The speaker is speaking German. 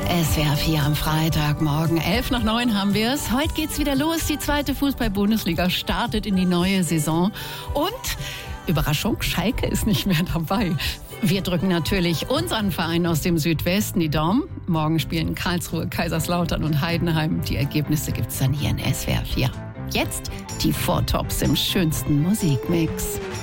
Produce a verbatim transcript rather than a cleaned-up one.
S W R vier am Freitagmorgen. elf nach neun haben wir es. Heute geht's wieder los. Die zweite Fußball-Bundesliga startet in die neue Saison. Und, Überraschung, Schalke ist nicht mehr dabei. Wir drücken natürlich unseren Verein aus dem Südwesten die Daumen. Morgen spielen Karlsruhe, Kaiserslautern und Heidenheim. Die Ergebnisse gibt's dann hier in S W R vier. Jetzt die Four Tops im schönsten Musikmix.